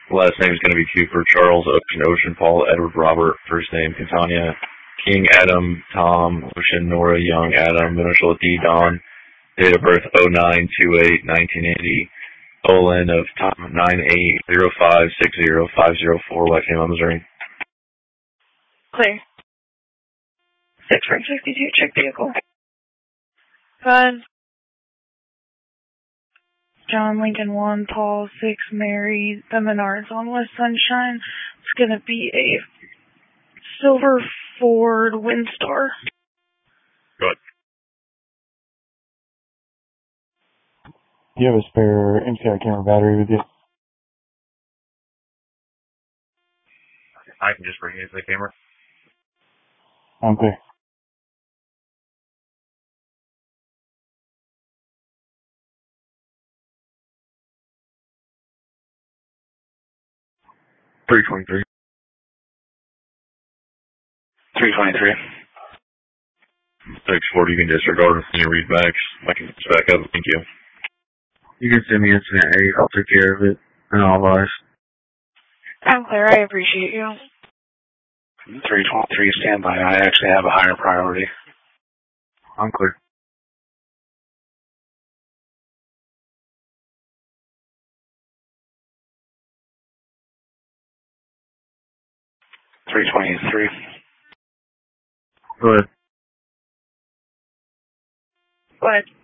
Last name is going to be Cooper, Charles, Ocean, Paul, Edward, Robert. First name, Catania, King, Adam, Tom, Ocean, Nora, Young, Adam, initial D, Don. Date of birth, 09/28/1980. Olin of Tom, 980560-504, Lexington, Missouri. Clear. 6-52, check vehicle. Fine. John Lincoln 1, Paul 6, Mary, the Menards on West Sunshine. It's going to be a silver Ford Windstar. Good. Do you have a spare MCI camera battery with you? I can just bring it to the camera. I'm clear. $323. $323. 640, you can disregard with any readbacks. I can just back up. Thank you. You can send me incident 8. I'll take care of it. And I'll advise. I'm clear. I appreciate you. 323, stand by. I actually have a higher priority. I'm clear. $323. Go ahead. Go ahead.